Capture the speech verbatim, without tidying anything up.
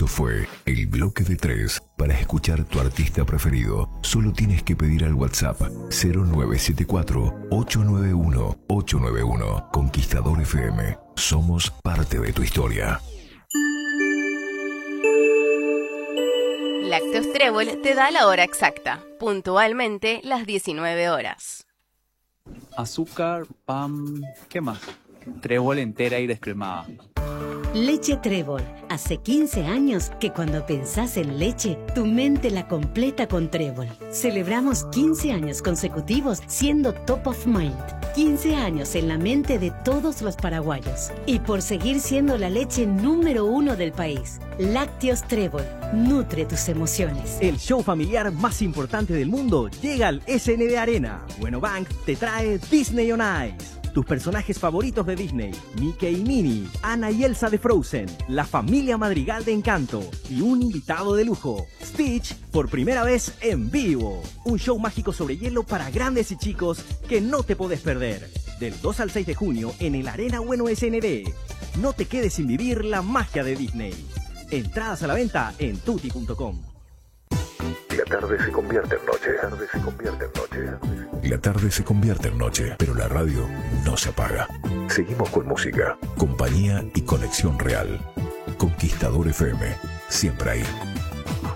Esto fue El Bloque de Tres. Para escuchar tu artista preferido, solo tienes que pedir al WhatsApp cero nueve siete cuatro, ocho nueve uno, ocho nueve uno. Conquistador F M. Somos parte de tu historia. Lácteos Trébol te da la hora exacta, puntualmente las diecinueve horas. Azúcar, pan, ¿qué más? Trébol entera y descremada. Leche Trébol. Hace quince años que cuando pensás en leche, tu mente la completa con Trébol. Celebramos quince años consecutivos siendo top of mind. quince años en la mente de todos los paraguayos. Y por seguir siendo la leche número uno del país. Lácteos Trébol. Nutre tus emociones. El show familiar más importante del mundo llega al S N B Arena. Bueno Bank te trae Disney on Ice. Tus personajes favoritos de Disney, Mickey y Minnie, Anna y Elsa de Frozen, la familia Madrigal de Encanto y un invitado de lujo, Stitch, por primera vez en vivo. Un show mágico sobre hielo para grandes y chicos que no te podés perder. Del dos al seis de junio en el Arena Bueno S N B. No te quedes sin vivir la magia de Disney. Entradas a la venta en tutti punto com. La tarde se convierte en noche. La tarde se convierte en noche. La tarde se convierte en noche, pero la radio no se apaga. Seguimos con música, compañía y conexión real. Conquistador F M, siempre ahí.